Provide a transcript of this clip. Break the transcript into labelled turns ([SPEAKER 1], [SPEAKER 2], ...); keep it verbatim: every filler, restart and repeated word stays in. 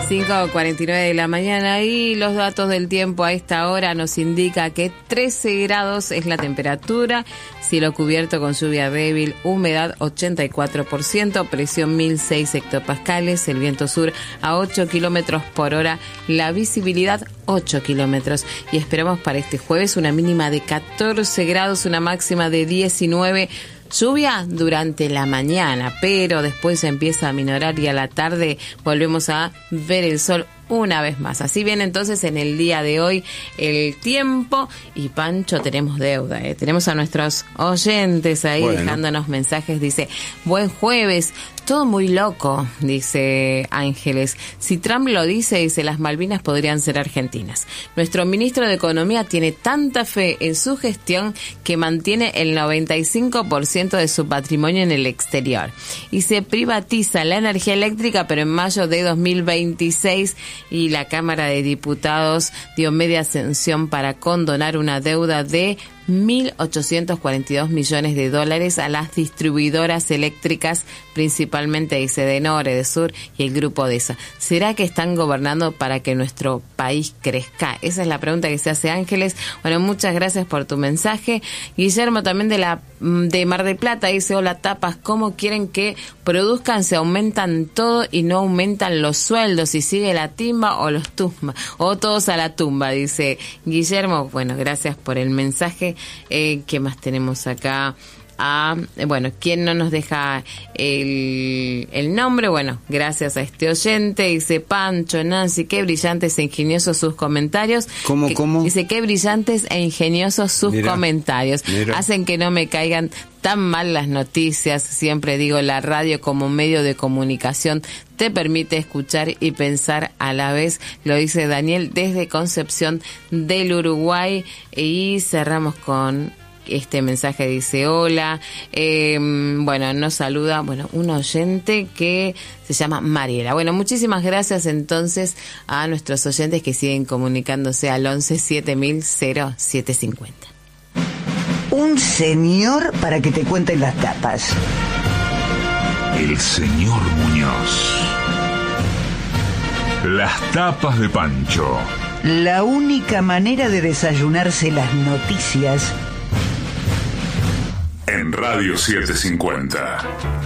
[SPEAKER 1] cinco cuarenta y nueve de la mañana y los datos del tiempo a esta hora nos indica que trece grados es la temperatura, cielo cubierto con lluvia débil, humedad ochenta y cuatro por ciento, presión mil seis hectopascales, el viento sur a ocho kilómetros por hora, la visibilidad ocho kilómetros y esperamos para este jueves una mínima de catorce grados, una máxima de diecinueve. Lluvia durante la mañana, pero después empieza a minorar y a la tarde volvemos a ver el sol una vez más. Así viene entonces en el día de hoy el tiempo. Y Pancho, tenemos deuda, ¿eh? Tenemos a nuestros oyentes ahí bueno. dejándonos mensajes. Dice, buen jueves, todo muy loco, dice Ángeles. Si Trump lo dice, dice, las Malvinas podrían ser argentinas. Nuestro ministro de Economía tiene tanta fe en su gestión que mantiene el noventa y cinco por ciento de su patrimonio en el exterior. Y se privatiza la energía eléctrica, pero en mayo de dos mil veintiséis, y la Cámara de Diputados dio media sanción para condonar una deuda de mil ochocientos cuarenta y dos millones de dólares a las distribuidoras eléctricas, principalmente dice Denor, Edesur y el Grupo Desa. ¿Será que están gobernando para que nuestro país crezca? Esa es la pregunta que se hace Ángeles. Bueno, muchas gracias por tu mensaje. Guillermo también de la de Mar del Plata dice, hola tapas, ¿cómo quieren que produzcan? Se aumentan todo y no aumentan los sueldos, y sigue la timba o los tumba, o todos a la tumba, dice Guillermo. Bueno, gracias por el mensaje. Eh, ¿Qué más tenemos acá? Ah, bueno, ¿quién no nos deja el, el nombre? Bueno, gracias a este oyente. Dice Pancho, Nancy, qué brillantes e ingeniosos sus comentarios.
[SPEAKER 2] ¿Cómo,
[SPEAKER 1] que,
[SPEAKER 2] cómo?
[SPEAKER 1] Dice, qué brillantes e ingeniosos sus mira, comentarios. Mira. Hacen que no me caigan tan mal las noticias. Siempre digo, la radio como medio de comunicación te permite escuchar y pensar a la vez. Lo dice Daniel desde Concepción del Uruguay. Y cerramos con este mensaje. Dice, hola, eh, bueno, nos saluda, bueno, un oyente que se llama Mariela. Bueno, muchísimas gracias entonces a nuestros oyentes que siguen comunicándose al once siete mil cero siete cincuenta.
[SPEAKER 3] Un señor para que te cuenten las tapas.
[SPEAKER 4] El señor Muñoz. Las tapas de Pancho.
[SPEAKER 3] La única manera de desayunarse las noticias
[SPEAKER 4] en Radio setecientos cincuenta.